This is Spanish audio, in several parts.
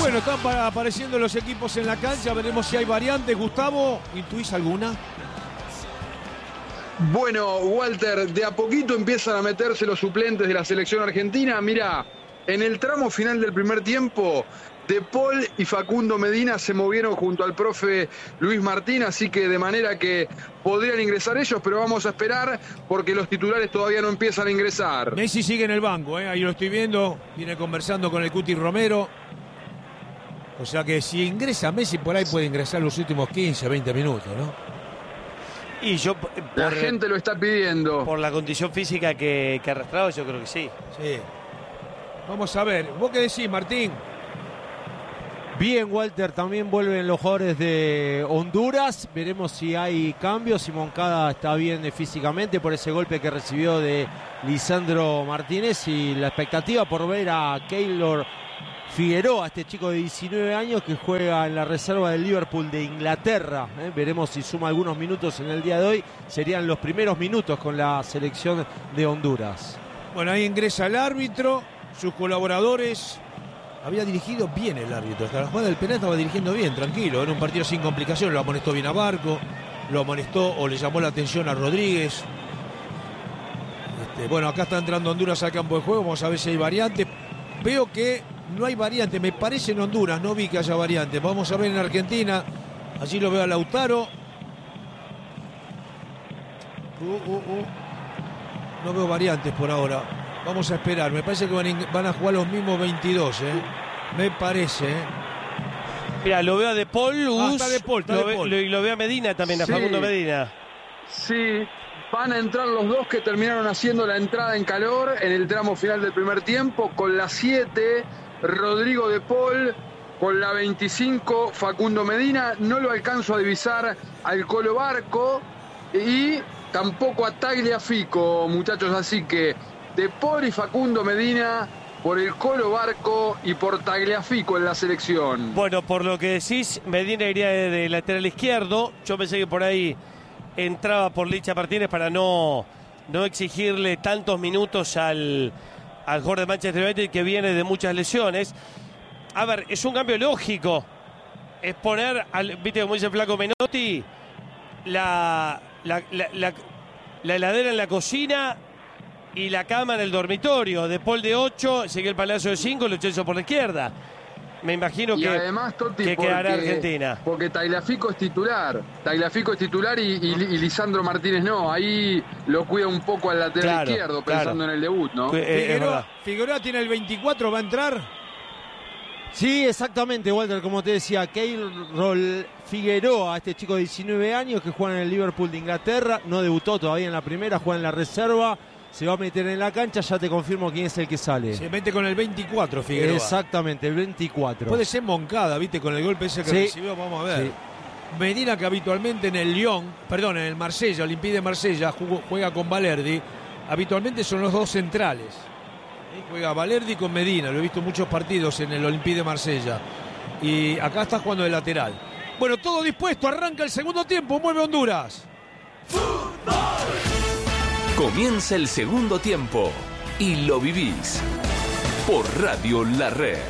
Bueno, están apareciendo los equipos en la cancha, veremos si hay variantes. Gustavo, ¿intuís alguna? Bueno, Walter, de a poquito empiezan a meterse los suplentes de la selección argentina. Mirá, en el tramo final del primer tiempo, De Paul y Facundo Medina se movieron junto al profe Luis Martín, así que de manera que podrían ingresar ellos, pero vamos a esperar porque los titulares todavía no empiezan a ingresar. Messi sigue en el banco, ahí lo estoy viendo, viene conversando con el Cuti Romero. O sea que si ingresa Messi, por ahí puede ingresar los últimos 15, 20 minutos, ¿no? Y yo, la gente lo está pidiendo. Por la condición física que ha arrastrado, yo creo que sí. Sí. Vamos a ver, ¿vos qué decís, Martín? Bien, Walter, también vuelven los jugadores de Honduras. Veremos si hay cambios, si Moncada está bien físicamente por ese golpe que recibió de Lisandro Martínez. Y la expectativa por ver a Keylor Figueroa, este chico de 19 años que juega en la reserva del Liverpool de Inglaterra. Veremos si suma algunos minutos en el día de hoy. Serían los primeros minutos con la selección de Honduras. Bueno, ahí ingresa el árbitro, sus colaboradores. Había dirigido bien el árbitro, hasta la jugada del penal estaba dirigiendo bien, tranquilo, era un partido sin complicaciones, lo amonestó bien a Barco, lo amonestó o le llamó la atención a Rodríguez. Bueno, acá está entrando Honduras al campo de juego, vamos a ver si hay variantes. Veo que no hay variantes, me parece en Honduras, no vi que haya variantes. Vamos a ver en Argentina, allí lo veo a Lautaro. No veo variantes por ahora. Vamos a esperar, me parece que van a jugar los mismos 22, me parece. Mira, lo veo a De Paul, está De Paul, y lo veo a Medina también, a Facundo Medina. Sí, van a entrar los dos que terminaron haciendo la entrada en calor en el tramo final del primer tiempo, con la 7, Rodrigo De Paul, con la 25, Facundo Medina. No lo alcanzo a divisar al Colo Barco y tampoco a Tagliafico, muchachos, así que De Paul y Facundo Medina por el Colo Barco y por Tagliafico en la selección. Bueno, por lo que decís, Medina iría de lateral izquierdo. Yo pensé que por ahí entraba por Licha Martínez para no exigirle tantos minutos al jugador de Manchester United que viene de muchas lesiones. A ver, es un cambio lógico. Es poner, viste como dice el flaco Menotti, la heladera en la cocina y la cama en el dormitorio. De Paul de 8, Ezequiel Palacio de 5, Lo Celso por la izquierda. Me imagino y que, además, Totti, que quedará Argentina. Porque Tagliafico es titular. Tagliafico es titular y Lisandro Martínez no. Ahí lo cuida un poco al lateral izquierdo, pensando en el debut, ¿no? Figueroa tiene el 24, ¿va a entrar? Sí, exactamente, Walter, como te decía, Keylor Figueroa, este chico de 19 años que juega en el Liverpool de Inglaterra, no debutó todavía en la primera, juega en la reserva. Se va a meter en la cancha, ya te confirmo quién es el que sale. Se mete con el 24, Figueroa. Exactamente, el 24. Puede ser Moncada, ¿viste? Con el golpe ese que recibió, vamos a ver. Sí. Medina, que habitualmente en el Marsella, Olympique de Marsella, juega con Valerdi. Habitualmente son los dos centrales. Juega Valerdi con Medina, lo he visto en muchos partidos en el Olympique de Marsella. Y acá está jugando de lateral. Bueno, todo dispuesto, arranca el segundo tiempo, mueve Honduras. ¡Fútbol! Comienza el segundo tiempo y lo vivís por Radio La Red.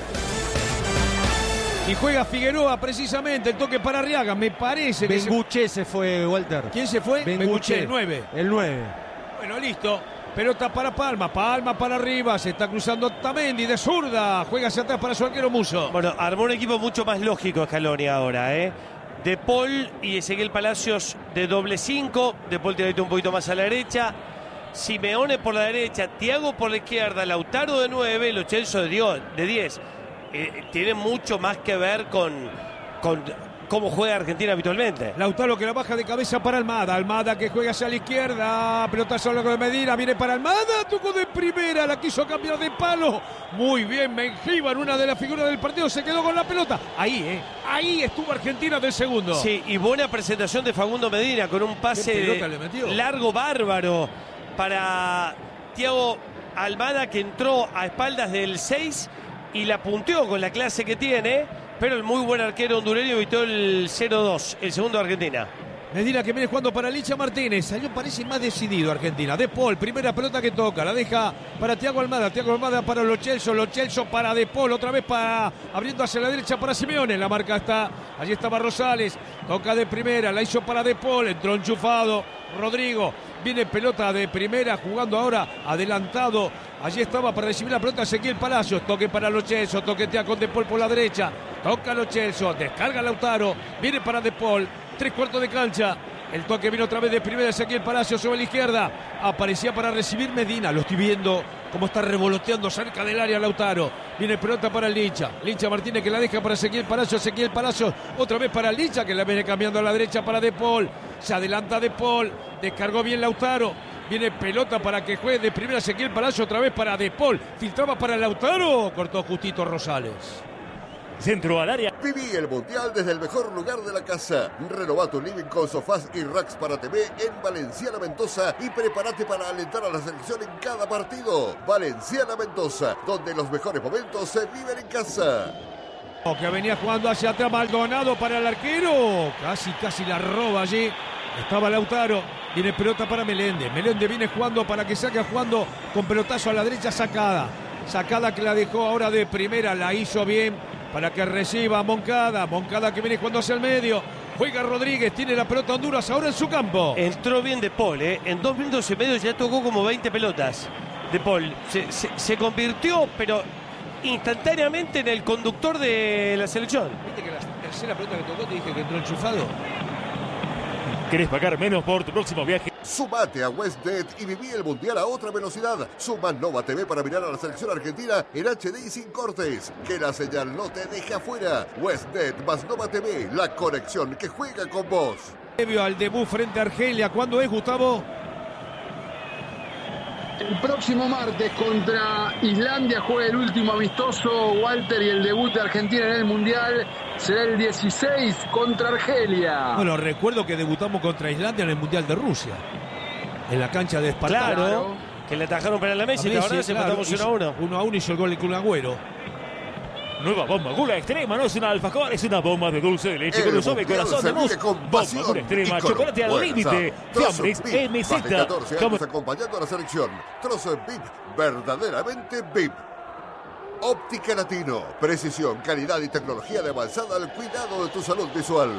Y juega Figueroa precisamente, el toque para Arriaga, me parece que Benguche se fue, Walter. ¿Quién se fue? Benguche, el 9. El 9. Bueno, listo. Pelota para Palma para arriba, se está cruzando Otamendi de zurda, juega hacia atrás para su arquero Musso. Bueno, armó un equipo mucho más lógico Scaloni ahora, De Paul y Ezequiel Palacios de doble 5, De Paul tiene un poquito más a la derecha, Simeone por la derecha, Thiago por la izquierda, Lautaro de 9, Lo Celso de 10. Tiene mucho más que ver con cómo juega Argentina habitualmente. Lautaro que la baja de cabeza para Almada que juega hacia la izquierda, pelotazo largo de Medina, viene para Almada, tocó de primera, la quiso cambiar de palo, muy bien Mengíbar, una de las figuras del partido, se quedó con la pelota, ahí estuvo Argentina del segundo. Sí, y buena presentación de Facundo Medina, con un pase largo bárbaro para Thiago Almada, que entró a espaldas del 6 y la punteó con la clase que tiene. Pero el muy buen arquero hondureño evitó el 0-2, el segundo de Argentina. Medina que viene jugando para Licha Martínez. Salió, parece más decidido Argentina. De Paul, primera pelota que toca. La deja para Thiago Almada. Thiago Almada para Lo Celso. Lo Celso para De Paul. Otra vez para abriendo hacia la derecha para Simeone. La marca está. Allí estaba Rosales. Toca de primera. La hizo para De Paul. Entró enchufado Rodrigo. Viene pelota de primera jugando ahora adelantado. Allí estaba para recibir la pelota Ezequiel Palacios. Toque para Lo Celso. Toquetea con De Paul por la derecha. Toca Lo Celso. Descarga Lautaro. Viene para De Paul. 3/4 de cancha. El toque vino otra vez de primera Ezequiel Palacios sobre la izquierda. Aparecía para recibir Medina. Lo estoy viendo cómo está revoloteando cerca del área Lautaro. Viene pelota para el Licha. Licha Martínez que la deja para Ezequiel Palacios. Ezequiel Palacios otra vez para el Licha que la viene cambiando a la derecha para De Paul. Se adelanta De Paul. Descargó bien Lautaro. Viene pelota para que juegue de primera Ezequiel Palacios otra vez para De Paul. Filtraba para Lautaro. Cortó justito Rosales. Centro al área. Viví el Mundial desde el mejor lugar de la casa. Renova tu living con sofás y racks para TV en Valenciana Mendoza y prepárate para alentar a la selección en cada partido. Valenciana Mendoza, donde los mejores momentos se viven en casa. Que venía jugando hacia atrás Maldonado para el arquero. Casi la roba allí. Estaba Lautaro. Viene pelota para Meléndez. Meléndez viene jugando para que saque jugando con pelotazo a la derecha sacada. Sacada que la dejó ahora de primera. La hizo bien. Para que reciba Moncada. Moncada que viene jugando hacia el medio. Juega Rodríguez. Tiene la pelota Honduras ahora en su campo. Entró bien De Paul, ¿eh? En 2 minutos y medio ya tocó como 20 pelotas. De Paul se convirtió, pero instantáneamente en el conductor de la selección. ¿Viste que la tercera pelota que tocó te dije que entró enchufado? ¿Querés pagar menos por tu próximo viaje? Sumate a WestJet y viví el Mundial a otra velocidad. Suma Nova TV para mirar a la selección argentina en HD y sin cortes. Que la señal no te deje afuera. WestJet más Nova TV, la conexión que juega con vos. Previo al debut frente a Argelia, ¿cuándo es, Gustavo? El próximo martes contra Islandia juega el último amistoso, Walter, y el debut de Argentina en el Mundial será el 16 contra Argelia. Bueno, recuerdo que debutamos contra Islandia en el Mundial de Rusia, en la cancha de Esparta. Claro, que le atajaron para la Messi, ahora se matamos 1-1. 1-1 hizo el gol de Kun Agüero. Nueva bomba Gula Extrema, no es una alfajor, es una bomba de dulce de leche con un suave corazón de mousse. Bomba Gula Extrema, chocolate al límite. Fiambres MZ. Más de 14 años acompañando a la selección. Trozo VIP, verdaderamente VIP. Óptica Latino, precisión, calidad y tecnología de avanzada al cuidado de tu salud visual.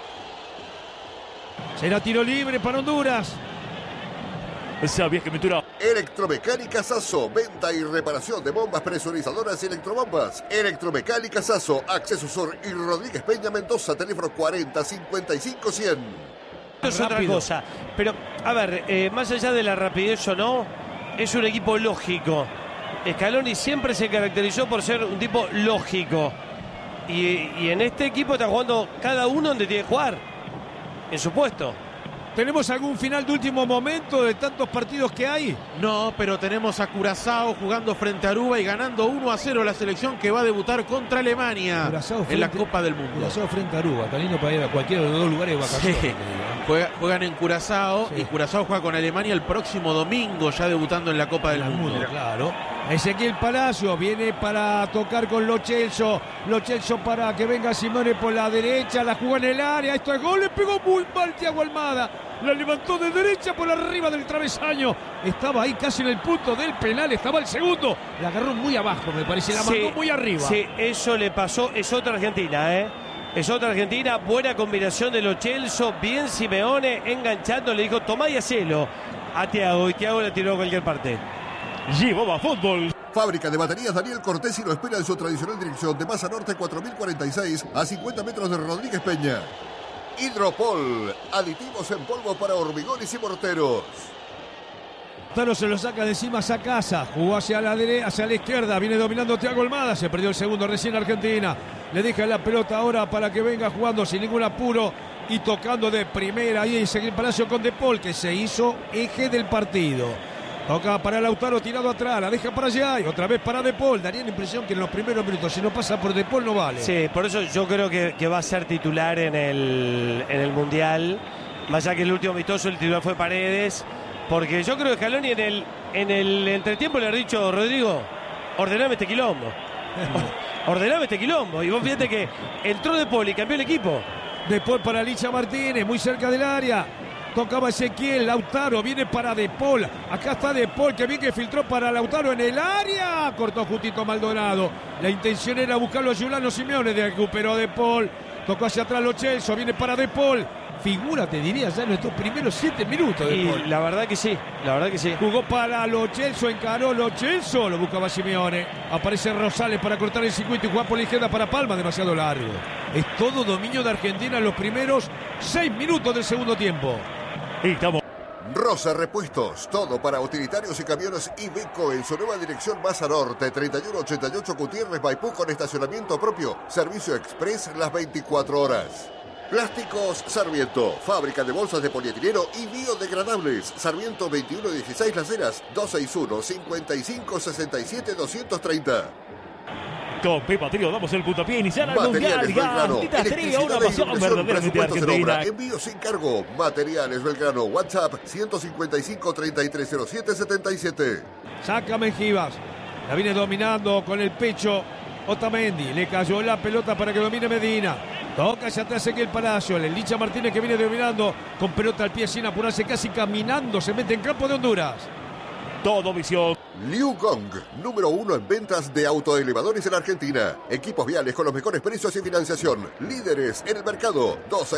Será tiro libre para Honduras. ¿Sabías que Ventura? Electromecánica Sasso, venta y reparación de bombas presurizadoras y electrobombas. Electromecánica Sasso, Acceso Sur y Rodríguez Peña Mendoza, teléfono 40 55 100. Es otra cosa, pero a ver, más allá de la rapidez o no, es un equipo lógico. Scaloni siempre se caracterizó por ser un tipo lógico. Y en este equipo está jugando cada uno donde tiene que jugar, en su puesto. ¿Tenemos algún final de último momento de tantos partidos que hay? No, pero tenemos a Curazao jugando frente a Aruba y ganando 1-0 la selección que va a debutar contra Alemania en la Copa del Mundo. Curazao frente a Aruba, está lindo para ir a cualquiera de los dos lugares de vacaciones. Sí. Juegan en Curazao, sí. Y Curazao juega con Alemania el próximo domingo, ya debutando en la Copa del Mundo. Claro. Ezequiel Palacio viene para tocar con Lo Celso. Lo Celso para que venga Simeone por la derecha. La jugó en el área. Esto es gol. Le pegó muy mal Thiago Almada. La levantó de derecha por arriba del travesaño. Estaba ahí casi en el punto del penal. Estaba el segundo. La agarró muy abajo, me parece. La mandó muy arriba. Sí, eso le pasó. Es otra Argentina, ¿eh? Es otra Argentina. Buena combinación de Lo Celso. Bien Simeone enganchando. Le dijo, tomá y hacelo a Thiago. Y Thiago le tiró a cualquier parte. Llevaba fútbol. Fábrica de baterías Daniel Cortesi lo espera en su tradicional dirección de Masa Norte 4046 a 50 metros de Rodríguez Peña. Hidropol, aditivos en polvo para hormigones y morteros. Taro se lo saca de encima a casa, jugó hacia la izquierda, viene dominando Thiago Almada, se perdió el segundo recién Argentina. Le deja la pelota ahora para que venga jugando sin ningún apuro y tocando de primera ahí en Ezequiel Palacio con De Paul, que se hizo eje del partido. Toca para Lautaro tirado atrás, la deja para allá y otra vez para De Paul. Daría la impresión que en los primeros minutos, si no pasa por De Paul, no vale. Sí, por eso yo creo que va a ser titular en el Mundial. Más allá que el último amistoso, el titular fue Paredes. Porque yo creo que Scaloni en el entretiempo le ha dicho, Rodrigo, ordename este quilombo. Ordename este quilombo. Y vos fíjate que entró De Paul y cambió el equipo. De Paul para Licha Martínez, muy cerca del área. Tocaba Ezequiel, Lautaro, viene para De Paul. Acá está De Paul, que bien que filtró para Lautaro en el área. Cortó justito Maldonado. La intención era buscarlo a Giuliano Simeone, recuperó De Paul. Tocó hacia atrás Lo Celso, viene para De Paul. Figura, te diría, ya en estos primeros 7 minutos. De Paul. La verdad que sí, Jugó para Lo Celso, encaró Lo Celso, lo buscaba Simeone. Aparece Rosales para cortar el circuito y jugar por la izquierda para Palma, demasiado largo. Es todo dominio de Argentina en los primeros 6 minutos del segundo tiempo. Y estamos. Rosa Repuestos, todo para utilitarios y camiones Iveco en su nueva dirección Maza Norte, 3188 Gutiérrez Maipú con estacionamiento propio, servicio express las 24 horas. Plásticos Sarmiento, fábrica de bolsas de polietileno y biodegradables. Sarmiento 2116 Las Heras, 261-5567-230. Con Pepa Trío damos el puntapié inicial al Materiales Mundial. Belgrano, Gatita Trío, una electricidad pasión e verdaderamente presupuestos en obra, argentina. envío sin cargo. Materiales Belgrano, WhatsApp 155-3307-77. Saca Mengíbas. La viene dominando con el pecho Otamendi. Le cayó la pelota para que domine Medina. Toca hacia atrás Ezequiel Palacio. El Licha Martínez que viene dominando con pelota al pie sin apurarse, casi caminando. Se mete en campo de Honduras. Todo visión. Liu Gong, número 1 en ventas de autoelevadores en Argentina. Equipos viales con los mejores precios y financiación. Líderes en el mercado.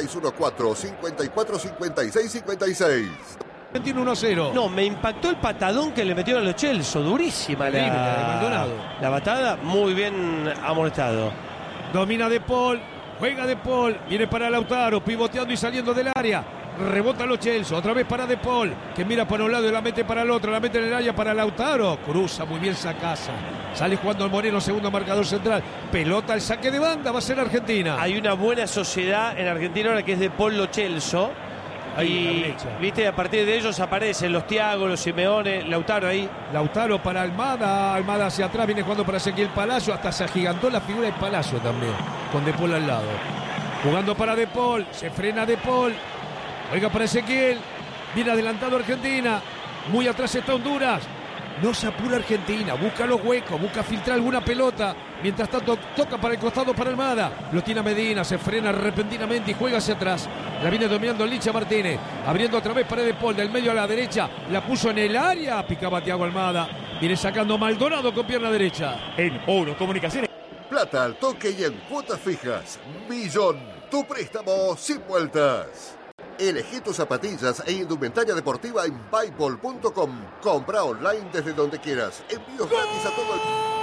2614-545656. Argentina 1-0. No, me impactó el patadón que le metió a Lo Celso. Durísima Terrible, la de Maldonado. la patada, muy bien amonestado. Domina De Paul. Juega De Paul. Viene para Lautaro. Pivoteando y saliendo del área. Rebota Lo Celso, otra vez para De Paul, que mira para un lado y la mete para el otro, la mete en el área para Lautaro, cruza muy bien Sacasa, sale jugando el Moreno, segundo marcador central, pelota al saque de banda, va a ser Argentina. Hay una buena sociedad en Argentina ahora que es De Paul, Lo Celso, y viste, a partir de ellos aparecen los Thiago, los Simeone, Lautaro ahí. Lautaro para Almada, Almada hacia atrás, viene jugando para Ezequiel Palacio, hasta se agigantó la figura de Palacio también, con De Paul al lado. Jugando para De Paul, se frena De Paul. Oiga para Ezequiel, viene adelantado Argentina, muy atrás está Honduras, no se apura Argentina, busca los huecos, busca filtrar alguna pelota, mientras tanto toca para el costado para Almada, lo tiene a Medina, se frena repentinamente y juega hacia atrás, la viene dominando Licha Martínez, abriendo otra vez para De Paul, del medio a la derecha, la puso en el área, picaba Thiago Almada, viene sacando Maldonado con pierna derecha. En Oro Comunicaciones. Plata al toque y en cuotas fijas. Millón, tu préstamo sin vueltas. Elegí tus zapatillas e indumentaria deportiva en Buypol.com. Compra online desde donde quieras. Envíos gratis a todo el...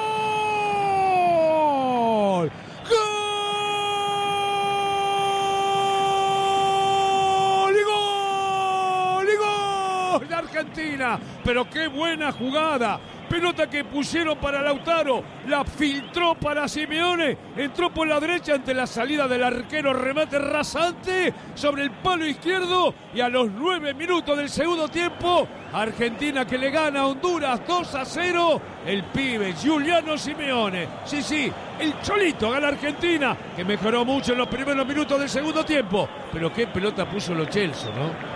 ¡Gol! ¡Gol! ¡Y gol! ¡Y gol! ¡La Argentina! Pero qué buena jugada. Pelota que pusieron para Lautaro, la filtró para Simeone, entró por la derecha ante la salida del arquero, remate rasante sobre el palo izquierdo y a los 9 minutos del segundo tiempo, Argentina que le gana a Honduras 2-0, el pibe Giuliano Simeone, sí, el Cholito gana a Argentina, que mejoró mucho en los primeros minutos del segundo tiempo, pero qué pelota puso Lo Celso, ¿no?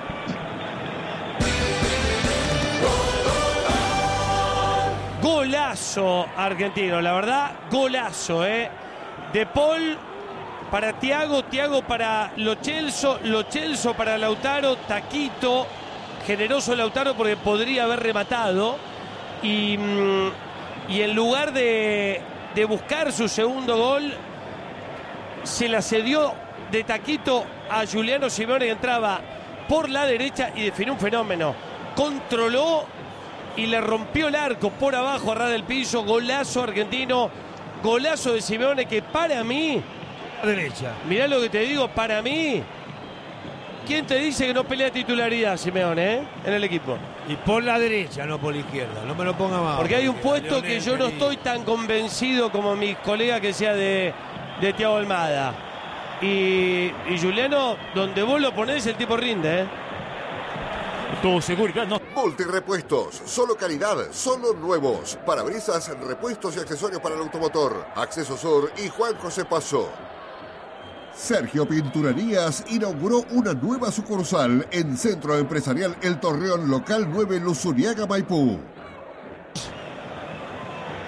Golazo argentino, la verdad, golazo, De Paul para Thiago, Thiago para Lo Celso, Lo Celso para Lautaro, taquito, generoso Lautaro porque podría haber rematado y en lugar de buscar su segundo gol, se la cedió de taquito a Giuliano Simeone que entraba por la derecha y definió un fenómeno, controló y le rompió el arco por abajo a ras del piso. Golazo argentino, golazo de Simeone que para mí, A derecha. mirá lo que te digo, para mí, ¿quién te dice que no pelea titularidad Simeone en el equipo? Y por la derecha, no por la izquierda, no me lo ponga más. Porque hay un puesto que yo no estoy tan convencido como mis colegas que sea de Thiago Almada. Y Giuliano, donde vos lo ponés, el tipo rinde, Tu seguridad no. Multirepuestos, solo calidad, solo nuevos. Parabrisas, repuestos y accesorios para el automotor. Acceso Sur y Juan José Paso. Sergio Pinturerías inauguró una nueva sucursal en Centro Empresarial El Torreón, local 9 Luzuriaga, Maipú.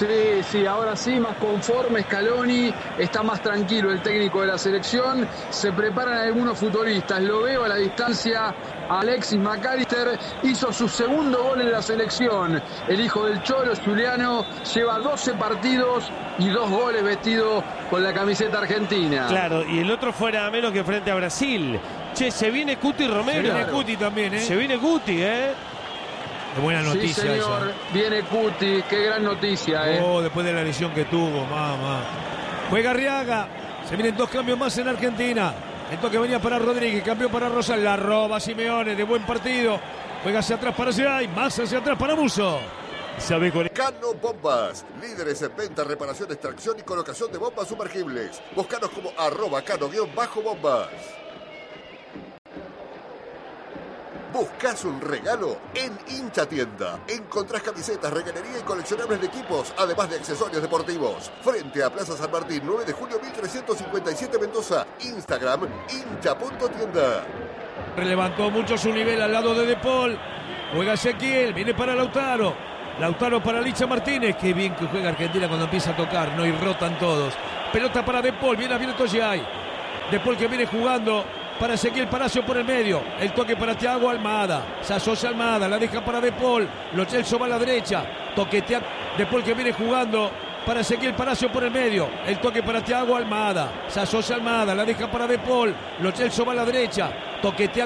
Sí, ahora sí, más conforme Scaloni, está más tranquilo el técnico de la selección, se preparan algunos futbolistas, lo veo a la distancia, Alexis McAllister hizo su segundo gol en la selección, el hijo del Cholo, Juliano, lleva 12 partidos y 2 goles vestido con la camiseta argentina. Claro, y el otro fuera menos que frente a Brasil. Che, se viene Cuti Romero. Se viene Cuti también, Se viene Cuti, Qué buena noticia. Sí, señor, esa. viene Cuti, qué gran noticia, después de la lesión que tuvo, mamá. Juega Arriaga, se vienen 2 cambios más en Argentina. El toque venía para Rodríguez, cambió para Rosal, la roba Simeone, de buen partido. Juega hacia atrás para Zidane, más hacia atrás para Musso. Cano Bombas, líderes en venta, reparación, extracción y colocación de bombas sumergibles. Búscanos como @cano_bombas. ¿Buscas un regalo? En Hincha Tienda. Encontrás camisetas, reganería y coleccionables de equipos, además de accesorios deportivos. Frente a Plaza San Martín, 9 de julio 1357 Mendoza. Instagram, hincha.tienda. Levantó mucho su nivel al lado de De Paul. Juega Ezequiel, viene para Lautaro. Lautaro para Licha Martínez. Qué bien que juega Argentina cuando empieza a tocar, ¿no? Y rotan todos. Pelota para De Paul, bien abierto Giai. De Paul que viene jugando para Ezequiel Palacio por el medio. El toque para Thiago Almada. Se asocia Almada, la deja para De Paul. Lo Celso va a la derecha. Toquetea De Paul que viene jugando para Ezequiel Palacio por el medio. El toque para Thiago Almada. Se asocia Almada, la deja para De Paul. Lo Celso va a la derecha. Toquetea